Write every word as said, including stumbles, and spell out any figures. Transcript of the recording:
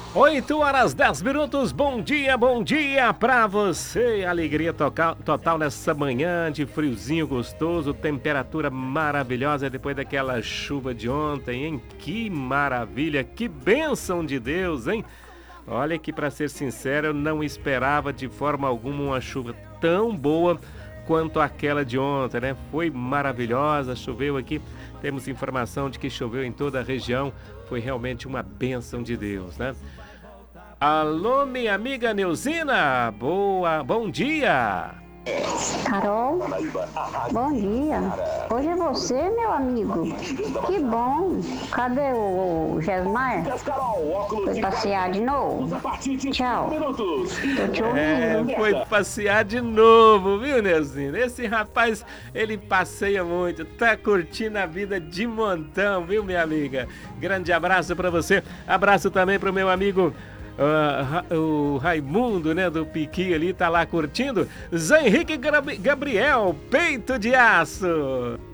oito horas dez minutos, bom dia, bom dia pra você. Alegria toca- total nessa manhã de friozinho gostoso, temperatura maravilhosa depois daquela chuva de ontem, hein? Que maravilha, que bênção de Deus, hein? Olha que, pra ser sincero, eu não esperava de forma alguma uma chuva tão boa quanto aquela de ontem, né? Foi maravilhosa, choveu aqui. Temos informação de que choveu em toda a região. Foi realmente uma bênção de Deus, né? Alô, minha amiga Neuzina, boa, bom dia. Carol, bom dia. Hoje é você, meu amigo. Que bom. Cadê o Gesmar? Foi passear de novo? Tchau. Tô te É, ouvindo. foi passear de novo, viu, Neuzina? Esse rapaz, ele passeia muito, tá curtindo a vida de montão, viu, minha amiga? Grande abraço pra você. Abraço também pro meu amigo ah, Ra- o Raimundo, né, do Piqui ali, tá lá curtindo. Zé Henrique Gra- Gabriel, peito de aço.